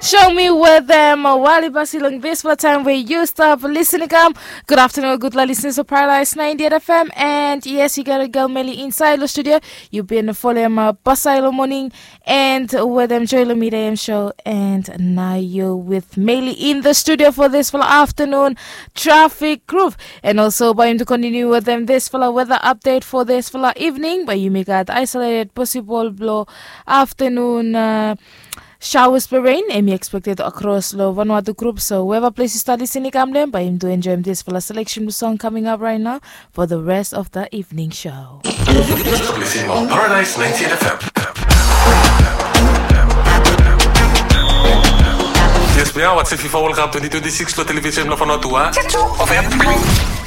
Show me where them Wali Basilang this for the time where you stop listening. Good afternoon, good listeners of Paradise 98 FM. And yes, you got a girl Melly inside the studio. You've been following my Basailo morning and with them Joy Media show. And now you're with Melly in the studio for this for the afternoon traffic groove. And also by him to continue with them this for the weather update for this for the evening. But you may get isolated possible blow afternoon showers per rain and expected across the Vanuatu group. So whoever place you start listening them, by him to enjoy this for a selection song coming up right now for the rest of the evening show. Listening on Paradise 98 FM. Yes, we are. What's the FIFA World Cup 2026 lo television na Vanuatu?